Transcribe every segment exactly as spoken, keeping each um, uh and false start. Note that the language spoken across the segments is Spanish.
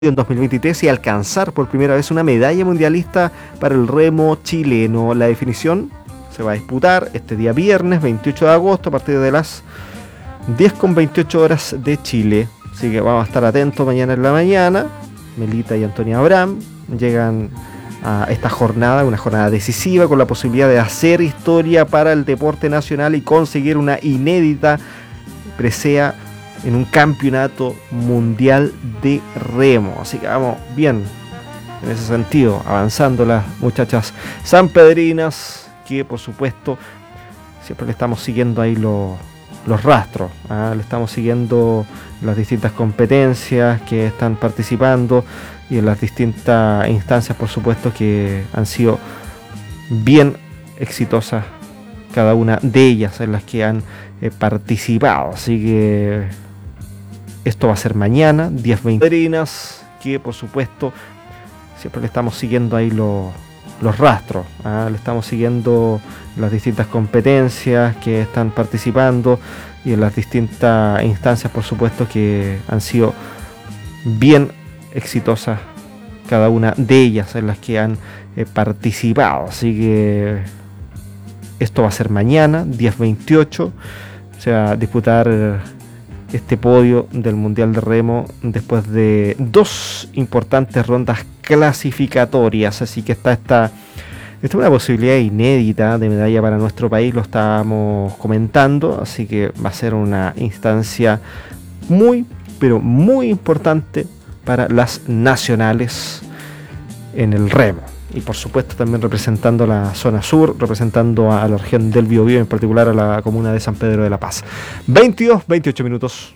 en dos mil veintitrés y alcanzar por primera vez una medalla mundialista para el remo chileno. La definición se va a disputar este día viernes veintiocho de agosto a partir de las diez con veintiocho horas de Chile. Así que vamos a estar atentos mañana en la mañana. Melita y Antonia Abraham llegan a esta jornada, una jornada decisiva con la posibilidad de hacer historia para el deporte nacional y conseguir una inédita presea en un campeonato mundial de remo. Así que vamos bien en ese sentido, avanzando las muchachas sanpedrinas, que por supuesto siempre le estamos siguiendo ahí los, los rastros, ¿eh? Le estamos siguiendo las distintas competencias que están participando y en las distintas instancias, por supuesto, que han sido bien exitosas cada una de ellas en las que han eh, participado. Así que esto va a ser mañana, diez veinte, que por supuesto siempre le estamos siguiendo ahí los, los rastros, ¿eh? Le estamos siguiendo las distintas competencias que están participando y en las distintas instancias, por supuesto, que han sido bien exitosas cada una de ellas en las que han eh, participado. Así que esto va a ser mañana, diez veintiocho, se va a disputar este podio del Mundial de Remo después de dos importantes rondas clasificatorias. Así que está esta, esta es una posibilidad inédita de medalla para nuestro país, lo estábamos comentando, así que va a ser una instancia muy, pero muy importante para las nacionales en el remo. Y por supuesto también representando la zona sur, representando a la región del Biobío, en particular a la comuna de San Pedro de la Paz. veintidós, veintiocho minutos.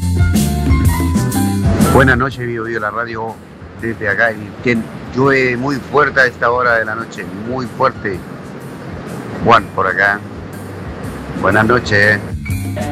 Buenas noches, Biobío, la radio desde acá. Que llueve muy fuerte a esta hora de la noche, muy fuerte. Juan, por acá. Buenas noches.